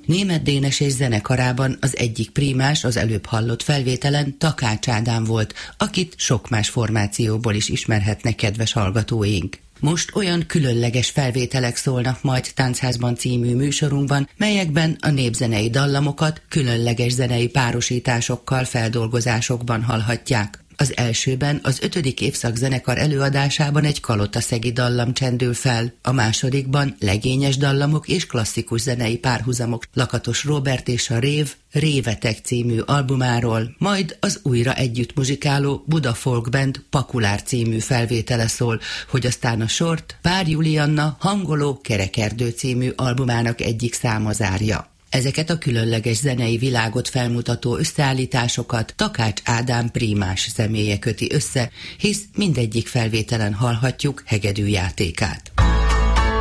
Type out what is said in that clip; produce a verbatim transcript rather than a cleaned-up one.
Németh Dénes és zenekarában az egyik prímás az előbb hallott felvételen Takács Ádám volt, akit sok más formációból is ismerhetnek kedves hallgatóink. Most olyan különleges felvételek szólnak majd Táncházban című műsorunkban, melyekben a népzenei dallamokat különleges zenei párosításokkal, feldolgozásokban hallhatják. Az elsőben az ötödik évszak zenekar előadásában egy kalotaszegi dallam csendül fel, a másodikban legényes dallamok és klasszikus zenei párhuzamok Lakatos Róbert és a Rév Révetek című albumáról, majd az újra együtt muzsikáló Buda Folk Band Pakulár című felvétele szól, hogy aztán a sort Pár Julianna Hangoló Kerekerdő című albumának egyik száma zárja. Ezeket a különleges zenei világot felmutató összeállításokat Takács Ádám prímás személye köti össze, hisz mindegyik felvételen hallhatjuk hegedű játékát.